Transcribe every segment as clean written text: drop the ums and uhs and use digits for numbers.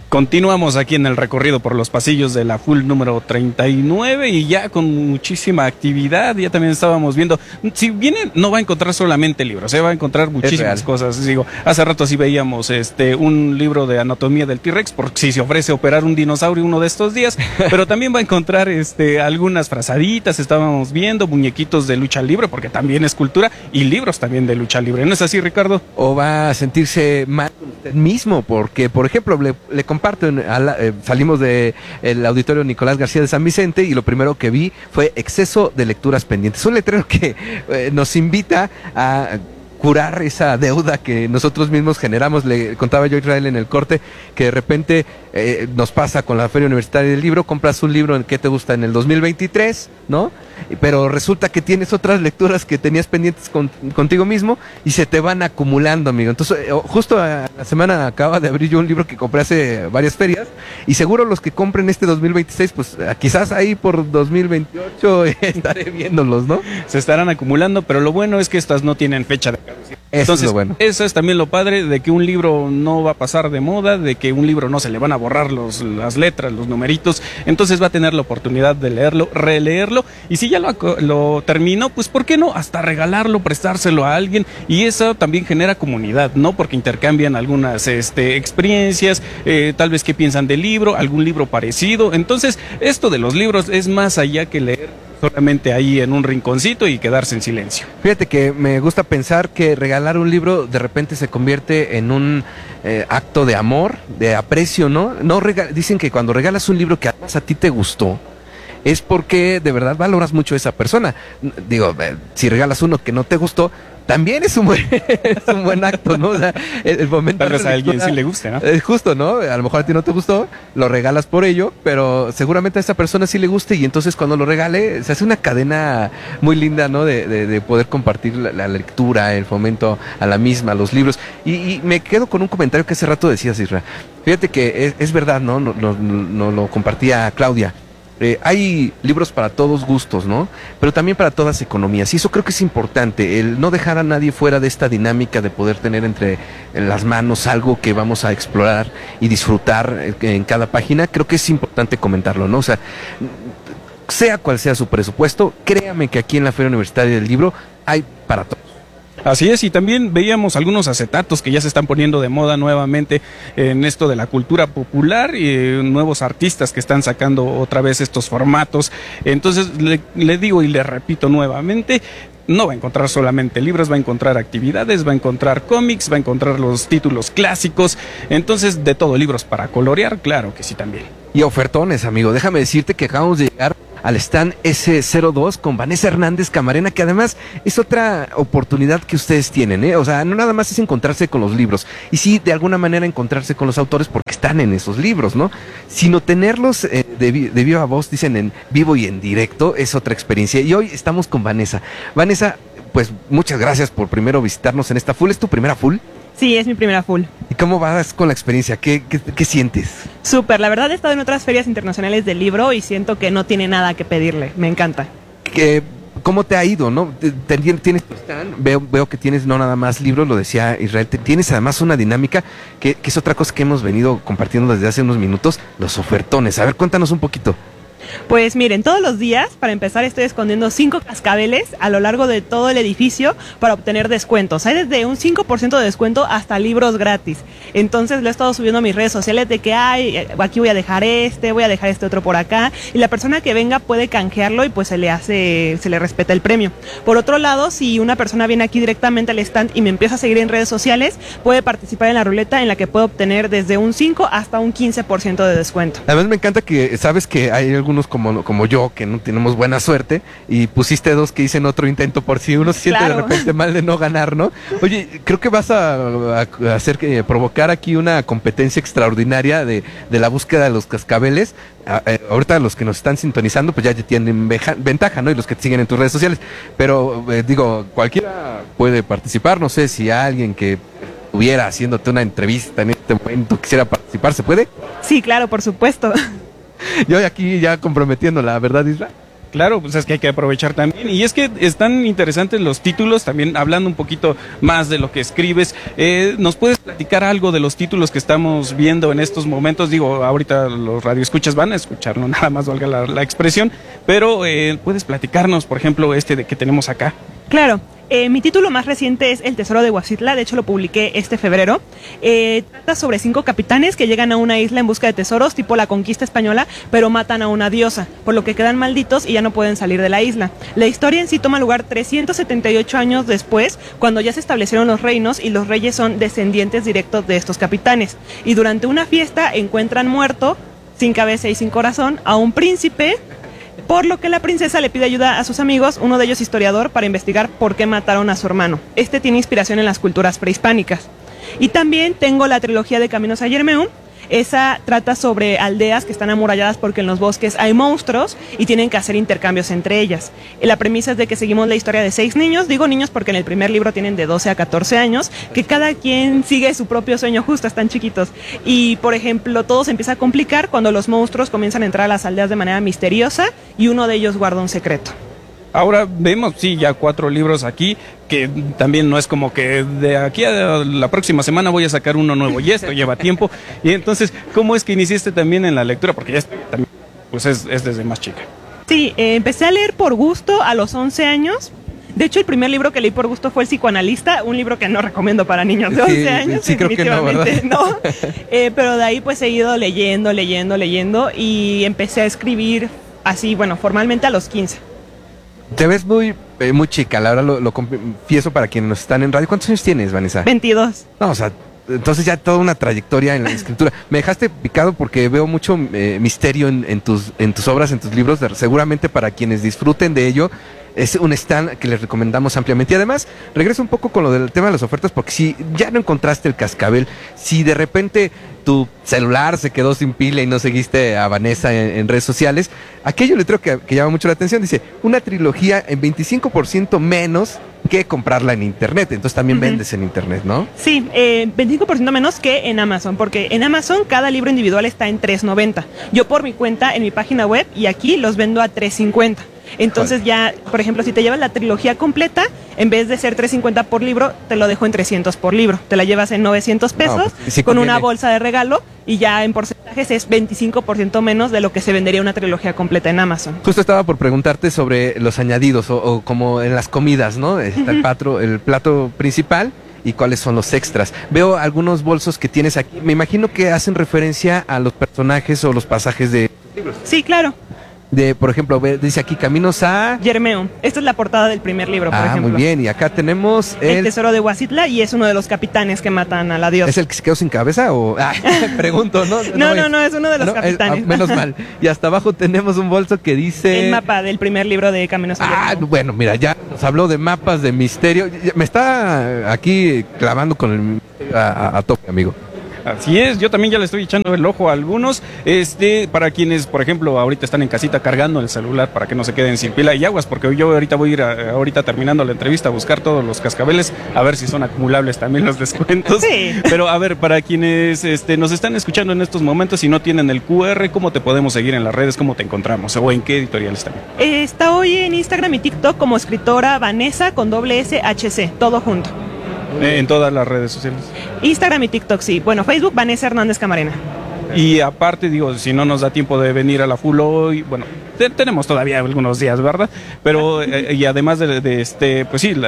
Continuamos aquí en el recorrido por los pasillos de la FUL número 39 y ya con muchísima actividad. Ya también estábamos viendo, si viene no va a encontrar solamente libros, va a encontrar muchísimas cosas. Digo, hace rato así veíamos un libro de anatomía del T-Rex, por si se ofrece operar un dinosaurio uno de estos días, pero también va a encontrar algunas frazaditas, estábamos viendo muñequitos de lucha libre, porque también es cultura, y libros también de lucha libre. ¿No es así, Ricardo? O va a sentirse mal con usted mismo, porque, por ejemplo, le comparto, salimos del auditorio Nicolás García de San Vicente y lo primero que vi fue exceso de lecturas pendientes. Un letrero que nos invita a curar esa deuda que nosotros mismos generamos. Le contaba yo a Israel en el corte que de repente nos pasa con la Feria Universitaria del Libro, compras un libro en que te gusta en el 2023, ¿no? Pero resulta que tienes otras lecturas que tenías pendientes contigo mismo y se te van acumulando, amigo. Entonces, justo la semana acaba de abrir yo un libro que compré hace varias ferias y seguro los que compren este 2026, pues quizás ahí por 2028 estaré viéndolos, ¿no? Se estarán acumulando, pero lo bueno es que estas no tienen fecha de caducidad. Entonces, es lo bueno. Eso es también lo padre de que un libro no va a pasar de moda, de que un libro no se le van a borrar las letras, los numeritos. Entonces va a tener la oportunidad de leerlo, releerlo, y si ya lo terminó, pues ¿por qué no? Hasta regalarlo, prestárselo a alguien, y eso también genera comunidad, ¿no? Porque intercambian algunas experiencias, tal vez qué piensan del libro, algún libro parecido. Entonces, esto de los libros es más allá que leer solamente ahí en un rinconcito y quedarse en silencio. Fíjate que me gusta pensar que regalar un libro de repente se convierte en un acto de amor, de aprecio, ¿no? Dicen que cuando regalas un libro que además a ti te gustó, es porque de verdad valoras mucho a esa persona. Digo, si regalas uno que no te gustó, también es un buen acto, ¿no? O sea, el momento tal vez a alguien sí le guste, ¿no? Es justo, ¿no? A lo mejor a ti no te gustó, lo regalas por ello, pero seguramente a esa persona sí le guste, y entonces cuando lo regale se hace una cadena muy linda, ¿no? De poder compartir la lectura, el fomento a la misma, los libros. Y me quedo con un comentario que hace rato decías, Isra. Fíjate que es verdad, ¿no? No lo compartía Claudia. Hay libros para todos gustos, ¿no? Pero también para todas economías, y eso creo que es importante, el no dejar a nadie fuera de esta dinámica de poder tener entre las manos algo que vamos a explorar y disfrutar en cada página. Creo que es importante comentarlo, ¿no? O sea cual sea su presupuesto, créame que aquí en la Feria Universitaria del Libro hay para todos. Así es, y también veíamos algunos acetatos que ya se están poniendo de moda nuevamente en esto de la cultura popular, y nuevos artistas que están sacando otra vez estos formatos. Entonces le digo y le repito nuevamente, no va a encontrar solamente libros, va a encontrar actividades, va a encontrar cómics, va a encontrar los títulos clásicos. Entonces, de todo, libros para colorear, claro que sí también. Y ofertones, amigo, déjame decirte que acabamos de llegar al stand S02 con Vanessa Hernández Camarena, que además es otra oportunidad que ustedes tienen, ¿eh? O sea, no nada más es encontrarse con los libros, y sí, de alguna manera encontrarse con los autores porque están en esos libros, ¿no? Sino tenerlos de viva voz, dicen, en vivo y en directo, es otra experiencia. Y hoy estamos con Vanessa. Vanessa, pues muchas gracias por primero visitarnos en esta FUL. ¿Es tu primera FUL? Sí, es mi primera FUL. ¿Y cómo vas con la experiencia? ¿Qué sientes? Súper, la verdad he estado en otras ferias internacionales del libro y siento que no tiene nada que pedirle, me encanta. ¿Cómo te ha ido, no? Tienes tu stand, veo que tienes no nada más libros, lo decía Israel, tienes además una dinámica que es otra cosa que hemos venido compartiendo desde hace unos minutos, los ofertones. A ver, cuéntanos un poquito. Pues miren, todos los días, para empezar, estoy escondiendo 5 cascabeles a lo largo de todo el edificio para obtener descuentos. Hay desde un 5% de descuento hasta libros gratis. Entonces lo he estado subiendo a mis redes sociales de que aquí voy a dejar este otro por acá, y la persona que venga puede canjearlo y pues se le respeta el premio. Por otro lado, si una persona viene aquí directamente al stand y me empieza a seguir en redes sociales, puede participar en la ruleta, en la que puede obtener desde un 5 hasta un 15% de descuento. Además me encanta que sabes que hay algunos como yo, que no tenemos buena suerte, y pusiste 2 que dicen otro intento por si uno se siente de repente mal de no ganar, ¿no? Oye, creo que vas a hacer provocar aquí una competencia extraordinaria de la búsqueda de los cascabeles. Ahorita los que nos están sintonizando pues ya tienen ventaja, ¿no? Y los que te siguen en tus redes sociales, pero digo, cualquiera puede participar. No sé si alguien que estuviera haciéndote una entrevista en este momento quisiera participar, ¿se puede? Sí, claro, por supuesto. Yo aquí ya comprometiendo la verdad, Isra. claro, pues es que hay que aprovechar también. Y es que están interesantes los títulos, también hablando un poquito más de lo que escribes. ¿Nos puedes platicar algo de los títulos que estamos viendo en estos momentos? Digo, ahorita los radioescuchas van a escucharlo, nada más valga la expresión, pero ¿puedes platicarnos, por ejemplo, de que tenemos acá? Claro. Mi título más reciente es El Tesoro de Huacitla, de hecho lo publiqué este febrero. Trata sobre 5 capitanes que llegan a una isla en busca de tesoros, tipo la conquista española, pero matan a una diosa, por lo que quedan malditos y ya no pueden salir de la isla. La historia en sí toma lugar 378 años después, cuando ya se establecieron los reinos y los reyes son descendientes directos de estos capitanes. Y durante una fiesta encuentran muerto, sin cabeza y sin corazón, a un príncipe, por lo que la princesa le pide ayuda a sus amigos, uno de ellos historiador, para investigar por qué mataron a su hermano. Este tiene inspiración en las culturas prehispánicas. Y también tengo la trilogía de Caminos a Yermeum. Esa trata sobre aldeas que están amuralladas porque en los bosques hay monstruos y tienen que hacer intercambios entre ellas. La premisa es de que seguimos la historia de 6 niños, digo niños porque en el primer libro tienen de 12 a 14 años, que cada quien sigue su propio sueño, justo están chiquitos. Y por ejemplo, todo se empieza a complicar cuando los monstruos comienzan a entrar a las aldeas de manera misteriosa y uno de ellos guarda un secreto. Ahora vemos, sí, ya 4 libros aquí, que también no es como que de aquí a la próxima semana voy a sacar uno nuevo, y esto lleva tiempo. Y entonces, ¿cómo es que iniciaste también en la lectura? Porque ya también, pues es desde más chica. Sí, empecé a leer por gusto a los 11 años. De hecho, el primer libro que leí por gusto fue El Psicoanalista, un libro que no recomiendo para niños de 11 años. Sí, creo que no, ¿verdad? No. Pero de ahí pues he ido leyendo y empecé a escribir así, bueno, formalmente a los 15. Te ves muy chica, la verdad lo confieso para quienes nos están en radio. ¿Cuántos años tienes, Vanessa? 22. No, o sea, entonces ya toda una trayectoria en la escritura. Me dejaste picado porque veo mucho misterio en tus obras, en tus libros. Seguramente para quienes disfruten de ello, es un stand que les recomendamos ampliamente. Y además, regreso un poco con lo del tema de las ofertas, porque si ya no encontraste el cascabel, si de repente tu celular se quedó sin pila y no seguiste a Vanessa en redes sociales, aquello letrero que llama mucho la atención, dice, una trilogía en 25% menos que comprarla en internet. Entonces también vendes en internet, ¿no? Sí, 25% menos que en Amazon, porque en Amazon cada libro individual está en $3.90. Yo por mi cuenta, en mi página web, y aquí los vendo a $3.50. Entonces ya, por ejemplo, si te llevas la trilogía completa, en vez de ser $3.50 por libro, te lo dejo en $300 por libro. Te la llevas en 900 pesos, no, pues, sí con conviene. una bolsa de regalo, y ya en porcentajes es 25% menos de lo que se vendería una trilogía completa en Amazon. Justo estaba por preguntarte sobre los añadidos o como en las comidas, ¿no? Está el plato principal y cuáles son los extras. Veo algunos bolsos que tienes aquí. Me imagino que hacen referencia a los personajes o los pasajes de libros. Sí, claro. Por ejemplo, dice aquí Caminos a Yermeum. Esta es la portada del primer libro, por ejemplo. Muy bien. Y acá tenemos el Tesoro de Huacitla, y es uno de los capitanes que matan a la diosa. ¿Es el que se quedó sin cabeza o...? Pregunto, ¿no? No, es uno de los capitanes. Menos mal. Y hasta abajo tenemos un bolso que dice... El mapa del primer libro de Caminos a Yermeum. Bueno, mira, ya nos habló de mapas, de misterio. Me está aquí clavando con a tope, amigo. Así es, yo también ya le estoy echando el ojo a algunos, para quienes, por ejemplo, ahorita están en casita cargando el celular para que no se queden sin pila y aguas, porque yo ahorita voy a ir, ahorita terminando la entrevista, a buscar todos los cascabeles, a ver si son acumulables también los descuentos. Sí. Pero a ver, para quienes nos están escuchando en estos momentos y no tienen el QR, ¿cómo te podemos seguir en las redes? ¿Cómo te encontramos? ¿O en qué editoriales también? Está hoy en Instagram y TikTok como escritora Vanessa con SHC, todo junto. En todas las redes sociales. Instagram y TikTok, sí. Bueno, Facebook, Vanessa Hernández Camarena. Y aparte, digo, si no nos da tiempo de venir a la Full hoy, bueno, tenemos todavía algunos días, ¿verdad? Pero, y además pues sí,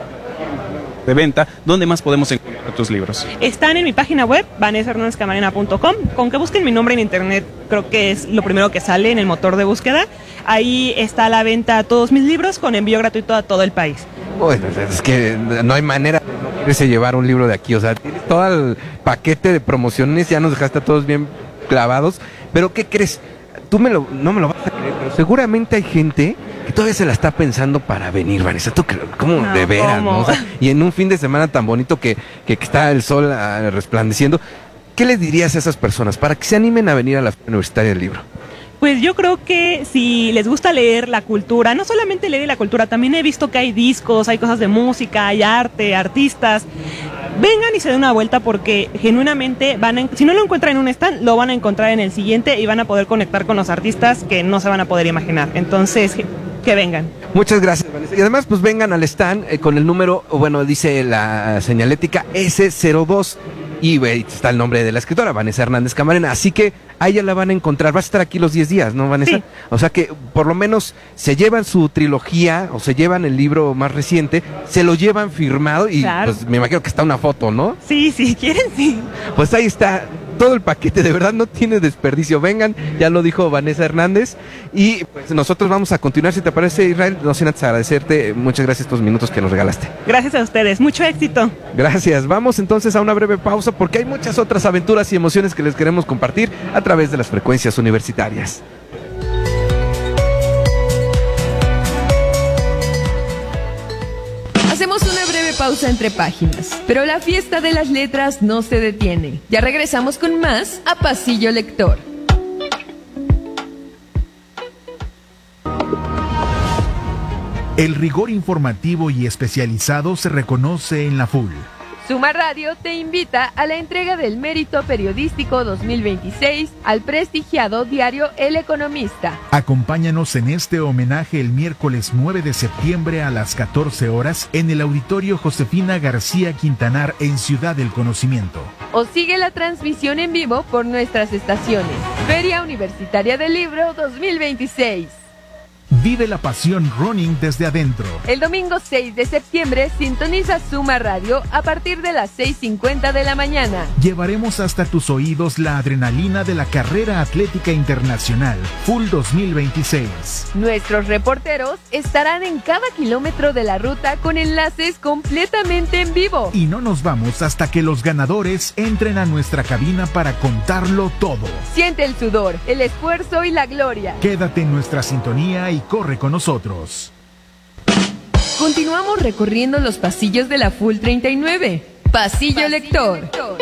de venta, ¿dónde más podemos encontrar tus libros? Están en mi página web, vanessahernandezcamarena.com. Con que busquen mi nombre en internet, creo que es lo primero que sale en el motor de búsqueda. Ahí está a la venta todos mis libros con envío gratuito a todo el país. Bueno, es que no hay manera de no quererse llevar un libro de aquí, o sea, tienes todo el paquete de promociones, ya nos dejaste a todos bien clavados, pero ¿qué crees? No me lo vas a creer, pero seguramente hay gente que todavía se la está pensando para venir, Vanessa. ¿Tú cómo No, de veras, ¿cómo? ¿no? O sea, y en un fin de semana tan bonito que está el sol resplandeciendo, ¿qué les dirías a esas personas para que se animen a venir a la Feria Universitaria del Libro? Pues yo creo que si les gusta leer la cultura, no solamente leer la cultura, también he visto que hay discos, hay cosas de música, hay arte, artistas. Vengan y se den una vuelta porque genuinamente si no lo encuentran en un stand, lo van a encontrar en el siguiente y van a poder conectar con los artistas que no se van a poder imaginar. Entonces, que vengan. Muchas gracias, Vanessa. Y además, pues vengan al stand con el número, bueno, dice la señalética S02. Y está el nombre de la escritora, Vanessa Hernández Camarena. Así que a ella la van a encontrar. Va a estar aquí los 10 días, ¿no, Vanessa? Sí. O sea que por lo menos se llevan su trilogía o se llevan el libro más reciente, se lo llevan firmado y Claro. pues me imagino que está una foto, ¿no? Sí, si quieren, sí. Pues ahí está todo el paquete, de verdad no tiene desperdicio. Vengan, ya lo dijo Vanessa Hernández. Y pues nosotros vamos a continuar, si te parece, Israel, no sin antes agradecerte. Muchas gracias estos minutos que nos regalaste. Gracias a ustedes, mucho éxito. Gracias. Vamos entonces a una breve pausa porque hay muchas otras aventuras y emociones que les queremos compartir a través de las frecuencias universitarias. Hacemos una breve pausa entre páginas, pero la fiesta de las letras no se detiene. Ya regresamos con más a Pasillo Lector. El rigor informativo y especializado se reconoce en la FUL. Suma Radio te invita a la entrega del Mérito Periodístico 2026 al prestigiado diario El Economista. Acompáñanos en este homenaje el miércoles 9 de septiembre a las 14 horas en el Auditorio Josefina García Quintanar en Ciudad del Conocimiento. O sigue la transmisión en vivo por nuestras estaciones. Feria Universitaria del Libro 2026. Vive la pasión running desde adentro. El domingo 6 de septiembre sintoniza Suma Radio a partir de las 6:50 de la mañana. Llevaremos hasta tus oídos la adrenalina de la carrera atlética internacional FUL 2026. Nuestros reporteros estarán en cada kilómetro de la ruta con enlaces completamente en vivo. Y no nos vamos hasta que los ganadores entren a nuestra cabina para contarlo todo. Siente el sudor, el esfuerzo y la gloria. Quédate en nuestra sintonía y corre con nosotros. Continuamos recorriendo los pasillos de la FUL 39. Pasillo Lector.